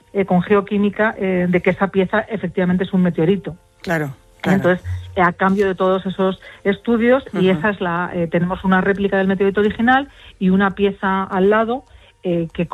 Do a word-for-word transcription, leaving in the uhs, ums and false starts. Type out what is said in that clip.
eh, con geoquímica eh, de que esa pieza efectivamente es un meteorito. Claro. Claro. Entonces, eh, a cambio de todos esos estudios, uh-huh. y esa es la, eh, tenemos una réplica del meteorito original y una pieza al lado eh, que